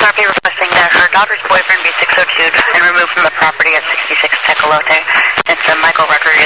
Harvey requesting that her daughter's boyfriend be 602'd and removed from the property at 66 Tecolote. It's Michael Rucker